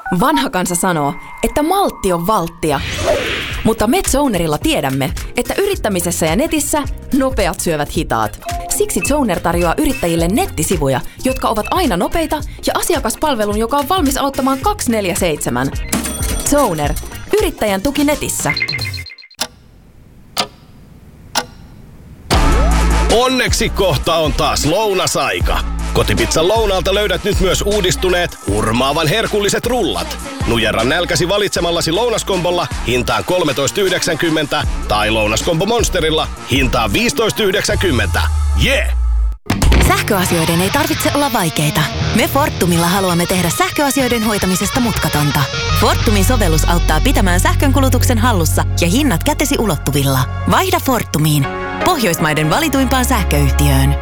Vanha kansa sanoo, että maltti on valttia. Mutta me Zonerilla tiedämme, että yrittämisessä ja netissä nopeat syövät hitaat. Siksi Zoner tarjoaa yrittäjille nettisivuja, jotka ovat aina nopeita ja asiakaspalvelun, joka on valmis auttamaan 24/7. Zoner. Yrittäjän tuki netissä. Onneksi kohta on taas lounasaika. Kotipizzan lounaalta löydät nyt myös uudistuneet, hurmaavan herkulliset rullat. Nujerra nälkäsi valitsemallasi lounaskombolla hintaan 13,90 tai lounaskombo Monsterilla hintaan 15,90. Yeah! Sähköasioiden ei tarvitse olla vaikeita. Me Fortumilla haluamme tehdä sähköasioiden hoitamisesta mutkatonta. Fortumin sovellus auttaa pitämään sähkönkulutuksen hallussa ja hinnat kätesi ulottuvilla. Vaihda Fortumiin. Pohjoismaiden valituimpaan sähköyhtiöön.